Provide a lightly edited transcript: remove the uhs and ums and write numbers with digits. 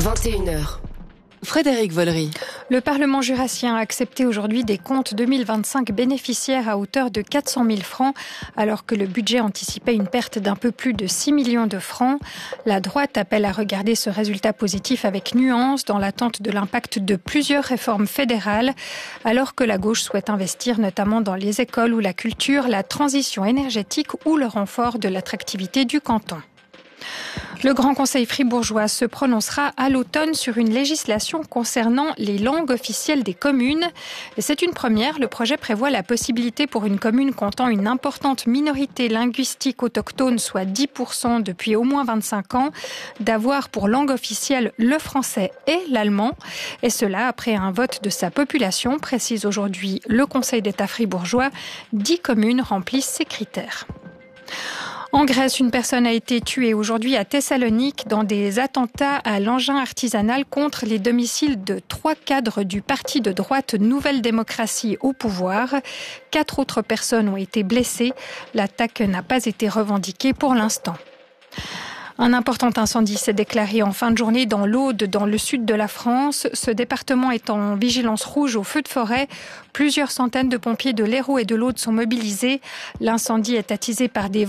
21h. Frédéric Vollery. Le Parlement jurassien a accepté aujourd'hui des comptes 2025 bénéficiaires à hauteur de 400 000 francs, alors que le budget anticipait une perte d'un peu plus de 6 millions de francs. La droite appelle à regarder ce résultat positif avec nuance dans l'attente de l'impact de plusieurs réformes fédérales, alors que la gauche souhaite investir notamment dans les écoles ou la culture, la transition énergétique ou le renfort de l'attractivité du canton. Le Grand Conseil fribourgeois se prononcera à l'automne sur une législation concernant les langues officielles des communes. C'est une première. Le projet prévoit la possibilité pour une commune comptant une importante minorité linguistique autochtone, soit 10% depuis au moins 25 ans, d'avoir pour langue officielle le français et l'allemand. Et cela après un vote de sa population, précise aujourd'hui le Conseil d'État fribourgeois. 10 communes remplissent ces critères. En Grèce, une personne a été tuée aujourd'hui à Thessalonique dans des attentats à l'engin artisanal contre les domiciles de 3 cadres du parti de droite Nouvelle Démocratie au pouvoir. 4 autres personnes ont été blessées. L'attaque n'a pas été revendiquée pour l'instant. Un important incendie s'est déclaré en fin de journée dans l'Aude, dans le sud de la France. Ce département est en vigilance rouge au feu de forêt. Plusieurs centaines de pompiers de l'Hérault et de l'Aude sont mobilisés. L'incendie est attisé par des